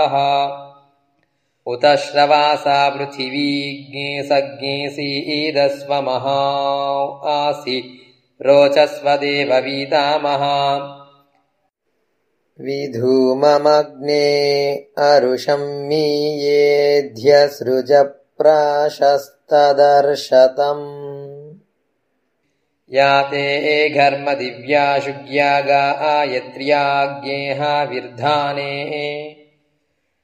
उत श्रवासा पृथिवी सज्ञेऽसीदस्व महा आसि रोचस्व देववीतामहा विधूममग्ने अरुषम्मीयेऽध्यसृजप्राशस्तदर्शतम् या ते घर्म दिव्या शुग्या गायत्र्याज्ञेहाविर्धाने